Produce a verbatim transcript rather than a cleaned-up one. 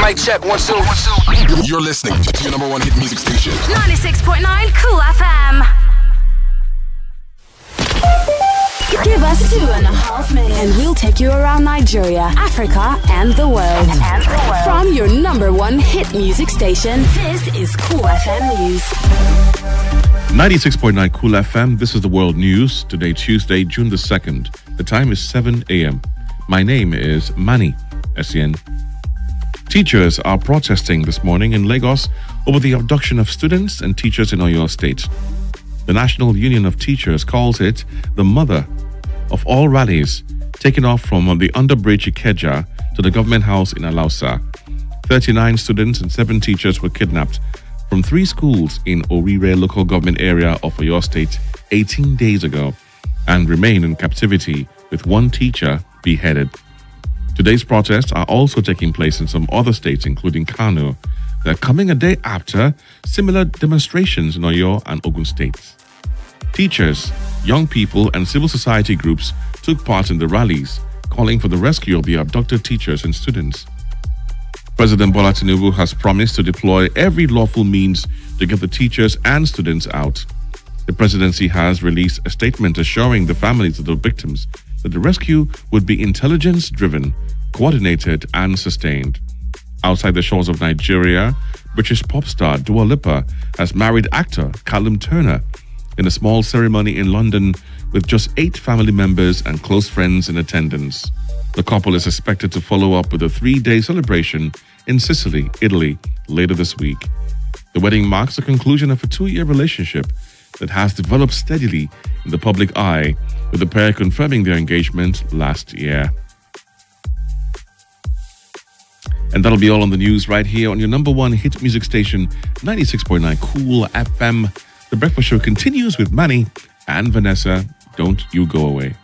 Mic check, one, two, one, two. You're listening to your number one hit music station. ninety-six point nine Cool F M. Give us two and a half minutes and we'll take you around Nigeria, Africa, and the world. And the world. From your number one hit music station, this is Cool F M News. ninety-six point nine Cool F M, this is the world news. Today, Tuesday, June the second. The time is seven a.m. My name is Manny Essien. Teachers are protesting this morning in Lagos over the abduction of students and teachers in Oyo State. The National Union of Teachers calls it the mother of all rallies, taken off from the underbridge Ikeja to the government house in Alausa. thirty-nine students and seven teachers were kidnapped from three schools in Orire local government area of Oyo State eighteen days ago and remain in captivity with one teacher beheaded. Today's protests are also taking place in some other states, including Kano. They're coming a day after similar demonstrations in Oyo and Ogun states. Teachers, young people, and civil society groups took part in the rallies, calling for the rescue of the abducted teachers and students. President Bola Tinubu has promised to deploy every lawful means to get the teachers and students out. The presidency has released a statement assuring the families of the victims that the rescue would be intelligence-driven, coordinated, and sustained. Outside the shores of Nigeria, British pop star Dua Lipa has married actor Callum Turner in a small ceremony in London with just eight family members and close friends in attendance. The couple is expected to follow up with a three-day celebration in Sicily, Italy, later this week. The wedding marks the conclusion of a two-year relationship that has developed steadily in the public eye, with the pair confirming their engagement last year. And that'll be all on the news right here on your number one hit music station, ninety-six point nine Cool F M. The Breakfast Show continues with Manny and Vanessa. Don't you go away.